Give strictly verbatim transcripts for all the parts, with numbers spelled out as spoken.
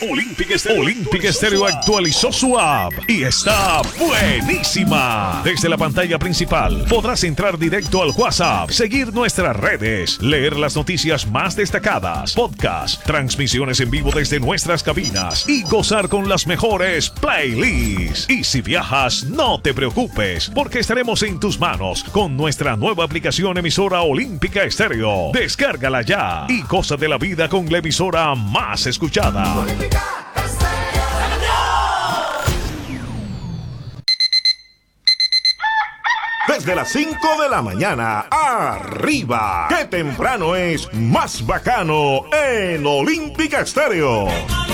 Olympic Stereo, Olympic Stereo actualizó su app y está buenísima. Desde la pantalla principal podrás entrar directo al WhatsApp, seguir nuestras redes, leer las noticias más destacadas, podcast, transmisiones en vivo desde nuestras cabinas y gozar con las mejores playlists. Y si viajas, no te preocupes, porque estaremos en tus manos con nuestra nueva aplicación emisora Olímpica Estéreo. Descárgala ya y goza de la vida con la emisora más escuchada. Desde las cinco de la mañana, arriba. ¡Qué temprano es más bacano en Olímpica Estéreo!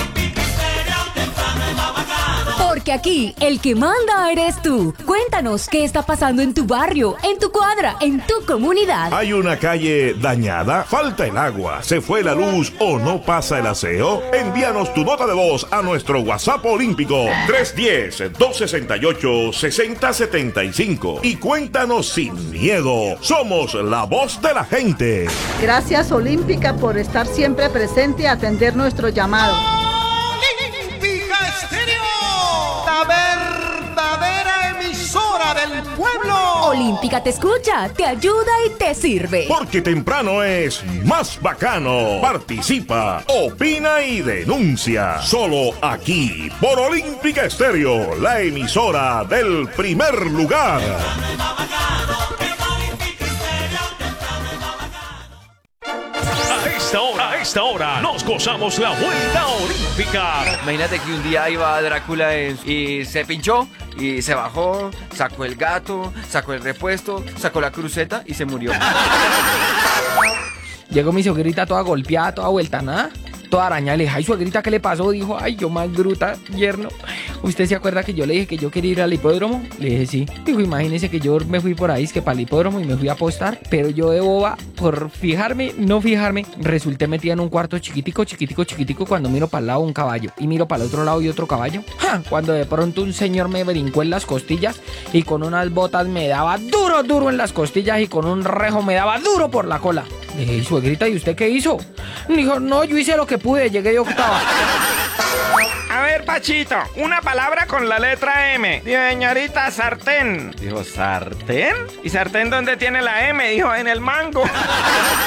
Porque aquí el que manda eres tú. Cuéntanos qué está pasando en tu barrio, en tu cuadra, en tu comunidad. ¿Hay una calle dañada? ¿Falta el agua? ¿Se fue la luz o no pasa el aseo? Envíanos tu nota de voz a nuestro WhatsApp olímpico tres uno cero, dos seis ocho, seis cero siete cinco y cuéntanos sin miedo. Somos la voz de la gente. Gracias Olímpica por estar siempre presente y atender nuestro llamado. La verdadera emisora del pueblo. Olímpica te escucha, te ayuda y te sirve. Porque temprano es más bacano. Participa, opina y denuncia. Solo aquí, por Olímpica Estéreo, la emisora del primer lugar. A esta hora, a esta hora, nos gozamos la vuelta olímpica. Imagínate que un día iba Drácula en- y se pinchó y se bajó, sacó el gato, sacó el repuesto, sacó la cruceta y se murió. Llegó mi suegrita toda golpeada, toda vuelta, nada, toda arañada. Le dije, ay, suegrita, ¿qué le pasó? Dijo, ay, yo más bruta, yerno. ¿Usted se acuerda que yo le dije que yo quería ir al hipódromo? Le dije, sí. Dijo, imagínese que yo me fui por ahí, es que para el hipódromo y me fui a apostar. Pero yo de boba, por fijarme, no fijarme, resulté metida en un cuarto chiquitico, chiquitico, chiquitico, cuando miro para el lado un caballo. Y miro para el otro lado y otro caballo. ¡Ja! Cuando de pronto un señor me brincó en las costillas y con unas botas me daba duro, duro en las costillas y con un rejo me daba duro por la cola. Le dije, suegrita, ¿y usted qué hizo? Dijo, no, yo hice lo que pude, llegué yo octava. A ver, Pachito, una palabra con la letra M. Señorita sartén. Dijo, ¿sartén? ¿Y sartén dónde tiene la M? Dijo, en el mango.